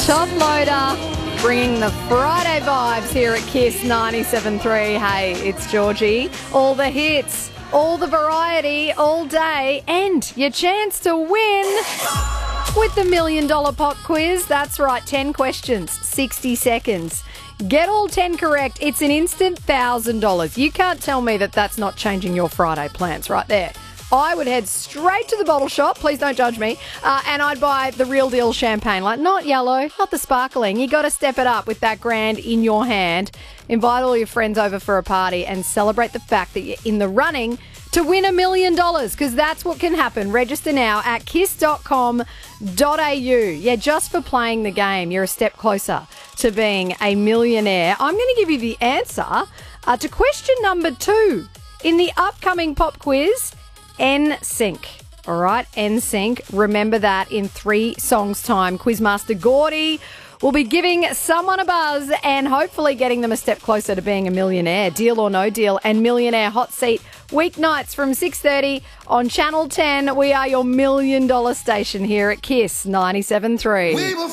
Top Loader, bringing the Friday vibes here at Kiss 97.3. Hey, it's Georgie. All the hits, all the variety, all day, and your chance to win with the $1 Million Pop Quiz. That's right, 10 questions, 60 seconds. Get all 10 correct. It's an instant $1,000. You can't tell me that that's not changing your Friday plans right there. I would head straight to the bottle shop, please don't judge me, and I'd buy the real deal champagne, like not yellow, not the sparkling. You got to step it up with that grand in your hand. Invite all your friends over for a party and celebrate the fact that you're in the running to win $1 million, because that's what can happen. Register now at kiss.com.au. Yeah, just for playing the game, you're a step closer to being a millionaire. I'm going to give you the answer to question number 2 in the upcoming pop quiz. NSYNC. All right, NSYNC. Remember that in 3 songs' time. Quizmaster Gordy will be giving someone a buzz and hopefully getting them a step closer to being a millionaire. Deal or No Deal and Millionaire Hot Seat weeknights from 6:30 on Channel 10. We are your $1 million station here at Kiss 97.3.